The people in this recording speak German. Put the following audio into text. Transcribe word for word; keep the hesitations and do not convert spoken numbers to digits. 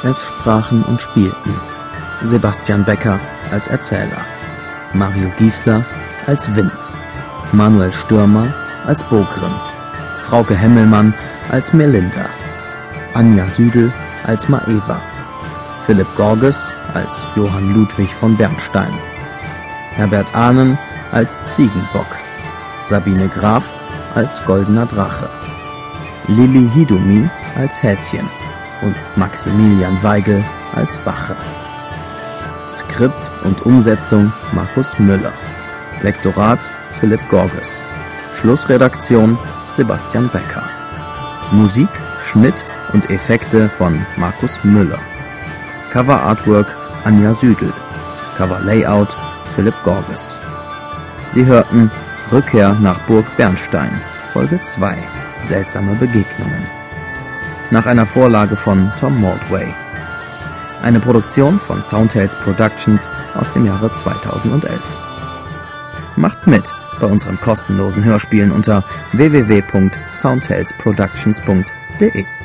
Es sprachen und spielten Sebastian Becker als Erzähler, Mario Giesler als Vince, Manuel Stürmer als Bogrim, Frauke Hemmelmann als Melinda, Anja Südel als Maeva, Philipp Gorges als Johann Ludwig von Bernstein, Herbert Ahnen als Ziegenbock, Sabine Graf als Goldener Drache, Lilli Hidumi als Häschen und Maximilian Weigel als Wache. Skript und Umsetzung Markus Müller. Lektorat Philipp Gorges. Schlussredaktion Sebastian Becker. Musik, Schnitt und Effekte von Markus Müller. Cover Artwork Anja Südel. Cover Layout Philipp Gorges. Sie hörten Rückkehr nach Burg Bernstein, Folge zwei. Seltsame Begegnungen. Nach einer Vorlage von Tom Moldway. Eine Produktion von Soundtales Productions aus dem Jahre zweitausendelf. Macht mit bei unseren kostenlosen Hörspielen unter w w w punkt soundtalesproductions punkt de.